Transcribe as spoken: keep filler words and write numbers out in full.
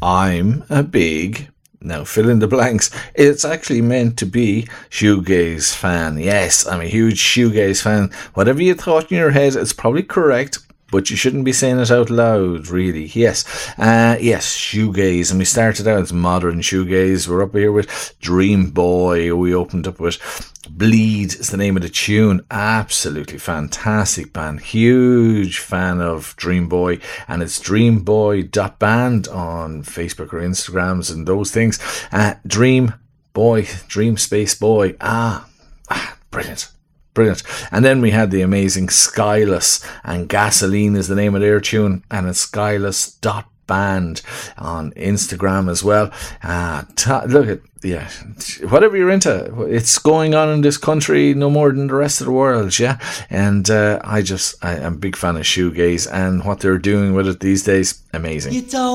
I'm a big, now fill in the blanks, it's actually meant to be shoegaze fan. Yes, I'm a huge shoegaze fan. Whatever you thought in your head, it's probably correct, but you shouldn't be saying it out loud, really. Yes, uh, yes, shoegaze. And we started out as modern shoegaze. We're up here with Dream Boy. We opened up with Bleed is the name of the tune. Absolutely fantastic band. Huge fan of Dream Boy. And it's dreamboy dot band on Facebook or Instagrams and those things. Uh, Dream Boy, Dream Space Boy. Ah, ah brilliant. Brilliant. And then we had the amazing Skyless, and Gasoline is the name of their tune, and it's skyless dot band on Instagram as well. Uh, t- look at, yeah, whatever you're into, it's going on in this country no more than the rest of the world, yeah? And uh, I just, I am a big fan of shoegaze, and what they're doing with it these days, amazing. You don't